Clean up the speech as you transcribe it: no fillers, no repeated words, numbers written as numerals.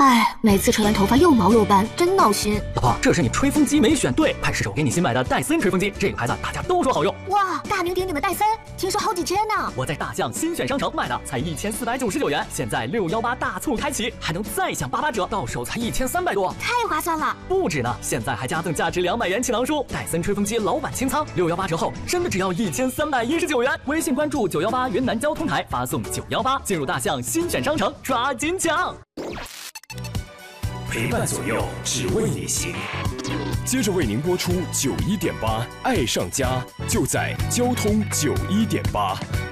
哎，每次吹完头发又毛又斑，真闹心。 老婆，这是你吹风机没选对，派失手给你新买的戴森吹风机，这个牌子大家都说好用。 哇，大名鼎鼎的戴森，听说好几千呢。 我在大象新选商城买的，才1499元，现在618大促开启，还能再享88折，到手才1300多， 太划算了。 不止呢，现在还加赠价值200元气囊书，戴森吹风机老版清仓，618折后真的只要1319元。微信关注918云南交通台，发送918进入大象新选商城，抓紧抢！ 陪伴左右，只为你行。接着为您播出91.8爱上家，就在交通91.8。